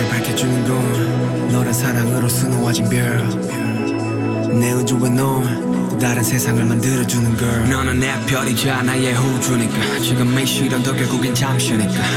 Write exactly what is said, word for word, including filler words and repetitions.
나를 밝혀주는 건 너란 사랑으로 수놓아진 별내 우주에 넌 또 다른 세상을 만들어주는 걸. 너는 내 별이자 나의 우주니까 지금 이 시련도 결국엔 잠시니까